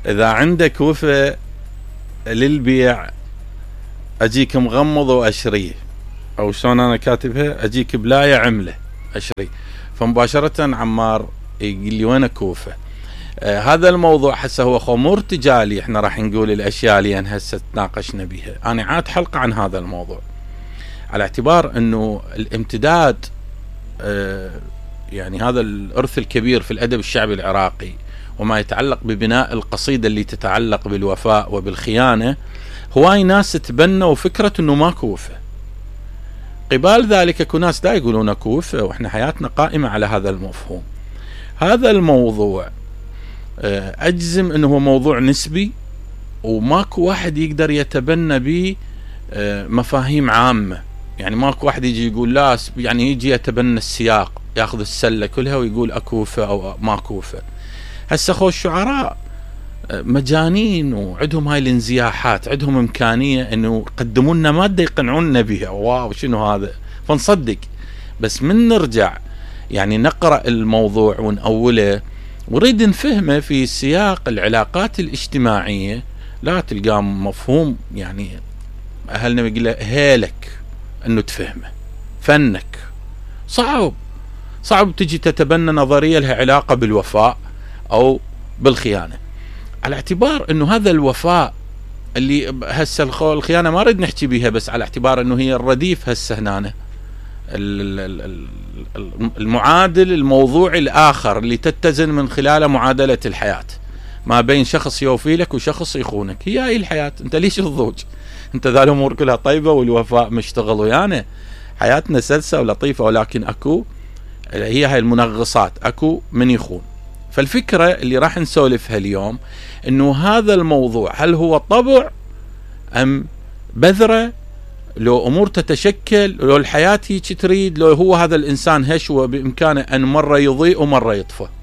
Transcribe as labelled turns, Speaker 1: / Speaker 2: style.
Speaker 1: إذا عندك وفاء للبيع أجيك مغمض وأشريه، أو شلون أنا كاتبها، أجيك بلاية عملة أشري. فمباشرة عمار يقول لي وينك وفاء؟ هذا الموضوع هسه هو خمور تجالي. احنا راح نقول الأشياء اللي هسه تناقشنا بها. أنا عاد حلقة عن هذا الموضوع على اعتبار أنه الامتداد يعني هذا الإرث الكبير في الأدب الشعبي العراقي وما يتعلق ببناء القصيدة اللي تتعلق بالوفاء وبالخيانة، هواي ناس تبنوا فكرة أنه ماكو وفاء. قبال ذلك اكو ناس دا يقولون اكو وفاء، واحنا حياتنا قائمة على هذا المفهوم. هذا الموضوع أجزم أنه هو موضوع نسبي، وماكو واحد يقدر يتبنى به مفاهيم عامة. يعني ماكو واحد يجي يقول لا، يعني يجي يتبنى السياق، ياخذ السلة كلها ويقول اكو وفاء أو ماكو وفاء. هسه خو الشعراء مجانين وعندهم هاي الانزياحات، عندهم إمكانية أنه يقدموا لنا مادة يقنعونا بها. واو شنو هذا، فنصدق. بس من نرجع يعني نقرأ الموضوع ونأوله ونريد نفهمه في سياق العلاقات الاجتماعية، لا تلقى مفهوم يعني أهلنا بيقول له هيلك أنه تفهمه. فنك صعب تجي تتبنى نظرية لها علاقة بالوفاء أو بالخيانة، على اعتبار أنه هذا الوفاء اللي هسه الخيانة ما ريد نحكي بيها، بس على اعتبار أنه هي الرديف هسه هنا المعادل الموضوعي الآخر اللي تتزن من خلاله معادلة الحياة ما بين شخص يوفي لك وشخص يخونك. هي الحياة. انت ليش تضوج؟ انت ذا الامور كلها طيبة والوفاء مشتغل ويانا، حياتنا سلسة ولطيفة، ولكن اكو هي هاي المنغصات، اكو من يخون. فالفكرة اللي راح نسولفها اليوم انه هذا الموضوع هل هو طبع ام بذرة، لو امور تتشكل، لو الحياة هيك تريد، لو هو هذا الانسان هش وبامكانه ان مرة يضيء ومرة يطفى.